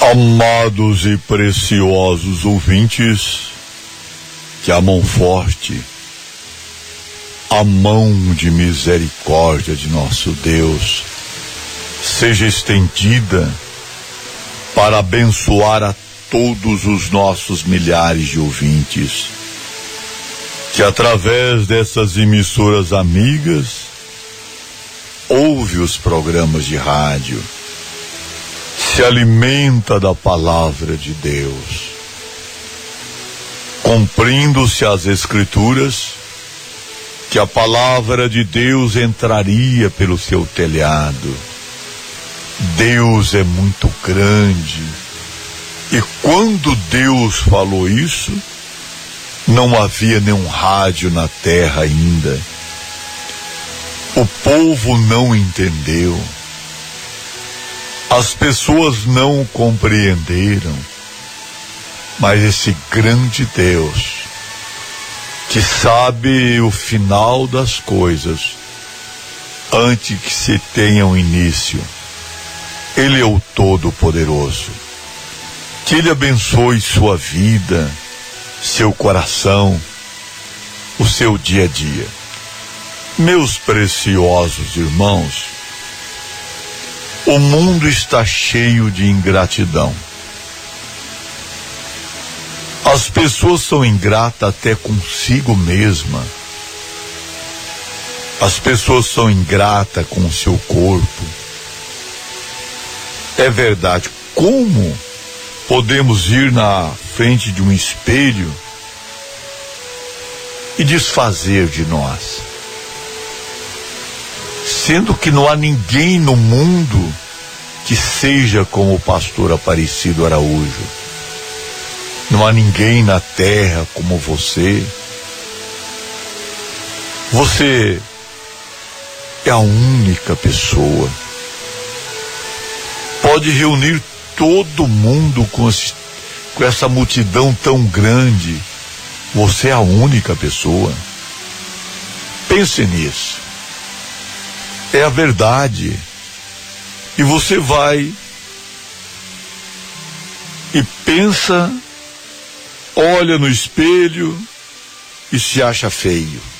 Amados e preciosos ouvintes, que a mão forte, a mão de misericórdia de nosso Deus, seja estendida para abençoar a todos os nossos milhares de ouvintes, que através dessas emissoras amigas, ouve os programas de rádio, se alimenta da palavra de Deus, cumprindo-se as Escrituras, que a palavra de Deus entraria pelo seu telhado. Deus é muito grande, e quando Deus falou isso, não havia nenhum rádio na terra ainda. O povo não entendeu. As pessoas não compreenderam, mas esse grande Deus, que sabe o final das coisas, antes que se tenha um início, Ele é o Todo-Poderoso. Que Ele abençoe sua vida, seu coração, o seu dia a dia. Meus preciosos irmãos, o mundo está cheio de ingratidão. As pessoas são ingratas até consigo mesma. As pessoas são ingratas com o seu corpo. É verdade. Como podemos ir na frente de um espelho e desfazer de nós? Sendo que não há ninguém no mundo que seja como o pastor Aparecido Araújo. Não há ninguém na terra como você. Você é a única pessoa. Pode reunir todo mundo com essa multidão tão grande. Você é a única pessoa. Pense nisso. É a verdade. E você vai e pensa, olha no espelho e se acha feio.